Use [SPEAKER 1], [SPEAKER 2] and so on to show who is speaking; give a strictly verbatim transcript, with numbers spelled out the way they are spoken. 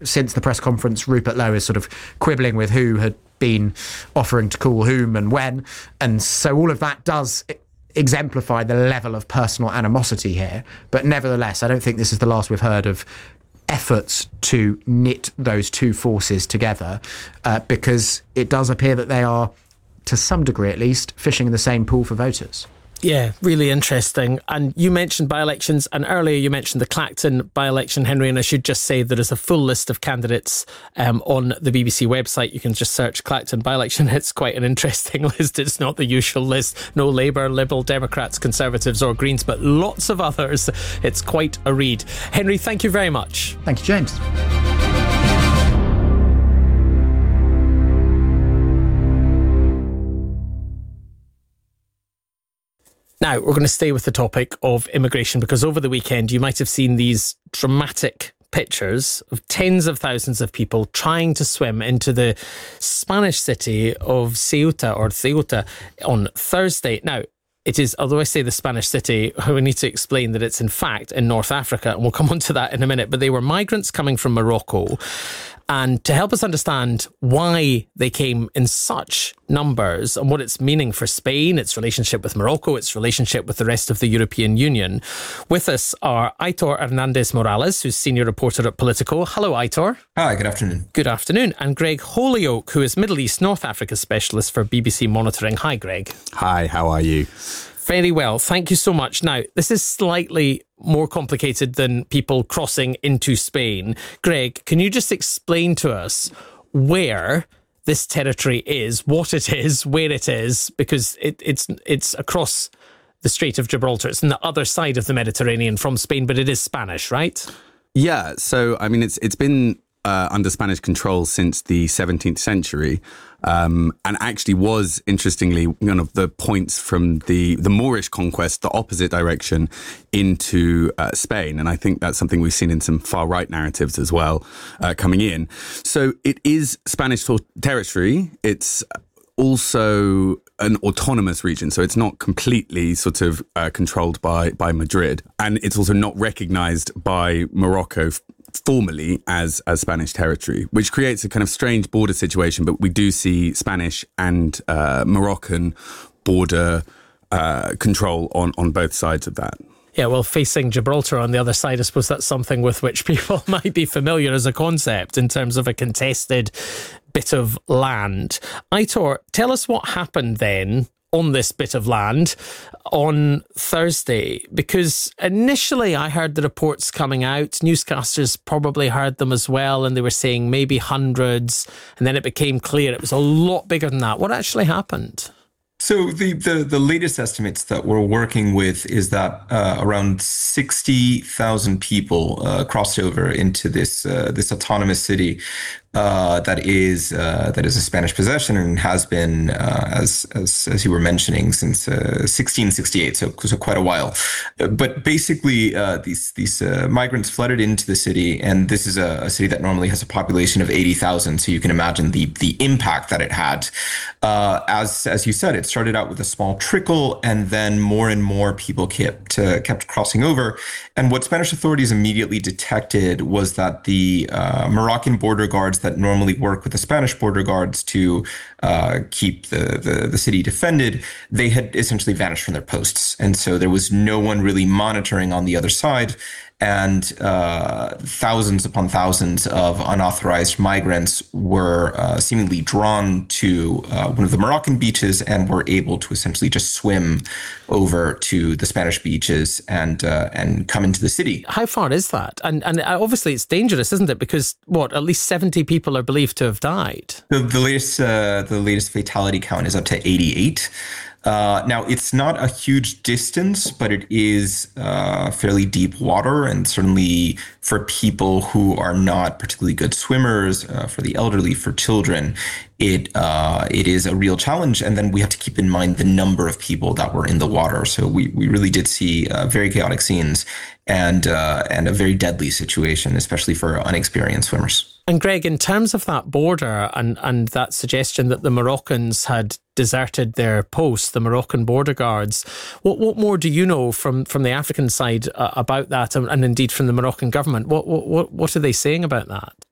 [SPEAKER 1] since the press conference, Rupert Lowe is sort of quibbling with who had been offering to call whom and when. And so all of that does exemplify the level of personal animosity here. But nevertheless, I don't think this is the last we've heard of efforts to knit those two forces together, uh, because it does appear that they are, to some degree at least, fishing in the same pool for voters.
[SPEAKER 2] Yeah, really interesting. And you mentioned by-elections, and earlier you mentioned the Clacton by-election, Henry, and I should just say there is a full list of candidates um, on the B B C website. You can just search Clacton by-election. It's quite an interesting list. It's not the usual list. No Labour, Liberal, Democrats, Conservatives or Greens, but lots of others. It's quite a read. Henry, thank you very much.
[SPEAKER 1] Thank you, James.
[SPEAKER 2] Now, we're going to stay with the topic of immigration, because over the weekend you might have seen these dramatic pictures of tens of thousands of people trying to swim into the Spanish city of Ceuta or Ceuta on Thursday. Now, it is, although I say the Spanish city, we need to explain that it's in fact in North Africa, and we'll come on to that in a minute, but they were migrants coming from Morocco. And to help us understand why they came in such numbers and what it's meaning for Spain, its relationship with Morocco, its relationship with the rest of the European Union, with us are Aitor Hernandez Morales, who's senior reporter at Politico. Hello, Aitor.
[SPEAKER 3] Hi, good afternoon.
[SPEAKER 2] Good afternoon. And Greg Holyoke, who is Middle East North Africa specialist for B B C Monitoring. Hi, Greg.
[SPEAKER 4] Hi, how are you?
[SPEAKER 2] Very well. Thank you so much. Now, this is slightly more complicated than people crossing into Spain. Greg, can you just explain to us where this territory is, what it is, where it is? Because it, it's it's across the Strait of Gibraltar. It's on the other side of the Mediterranean from Spain, but it is Spanish, right?
[SPEAKER 4] Yeah. So, I mean, it's it's been uh, under Spanish control since the seventeenth century. Um, and actually was, interestingly, one of the points from the, the Moorish conquest, the opposite direction into uh, Spain. And I think that's something we've seen in some far-right narratives as well uh, coming in. So it is Spanish territory. It's also an autonomous region. So it's not completely sort of uh, controlled by, by Madrid. And it's also not recognized by Morocco f- formally as as Spanish territory, which creates a kind of strange border situation. But we do see Spanish and uh, Moroccan border uh, control on, on both sides of that.
[SPEAKER 2] Yeah, well, facing Gibraltar on the other side, I suppose that's something with which people might be familiar as a concept in terms of a contested bit of land. Aitor, tell us what happened then on this bit of land on Thursday, because initially I heard the reports coming out, newscasters probably heard them as well, and they were saying maybe hundreds, and then it became clear it was a lot bigger than that. What actually happened?
[SPEAKER 3] So the, the, the latest estimates that we're working with is that uh, around sixty thousand people uh, crossed over into this uh, this autonomous city uh, that is uh, that is a Spanish possession and has been, uh, as as as you were mentioning, since uh, sixteen sixty-eight, so so quite a while. But basically, uh, these these uh, migrants flooded into the city, and this is a, a city that normally has a population of eighty thousand. So you can imagine the the impact that it had. Uh, as as you said, it's started out with a small trickle, and then more and more people kept uh, kept crossing over. And what Spanish authorities immediately detected was that the uh, Moroccan border guards that normally work with the Spanish border guards to uh, keep the, the the city defended, they had essentially vanished from their posts, and so there was no one really monitoring on the other side. And uh, thousands upon thousands of unauthorized migrants were uh, seemingly drawn to uh, one of the Moroccan beaches and were able to essentially just swim over to the Spanish beaches and uh, and come into the city.
[SPEAKER 2] How far is that? And and obviously it's dangerous, isn't it? Because what, at least seventy people are believed to have died.
[SPEAKER 3] The, the latest uh, the latest fatality count is up to eighty-eight. Uh, now, it's not a huge distance, but it is uh, fairly deep water, and certainly for people who are not particularly good swimmers, uh, for the elderly, for children, it uh, it is a real challenge. And then we have to keep in mind the number of people that were in the water. So we, we really did see uh, very chaotic scenes and uh, and a very deadly situation, especially for unexperienced swimmers.
[SPEAKER 2] And Greg, in terms of that border and, and that suggestion that the Moroccans had deserted their posts, the Moroccan border guards, what what more do you know from, from the African side uh, about that, and, and indeed from the Moroccan government? What what what are they saying about that?